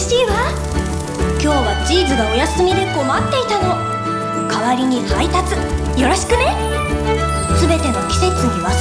しいわ。今日はチーズがお休みで困っていたの。代わりに配達よろしくね。すべての季節に忘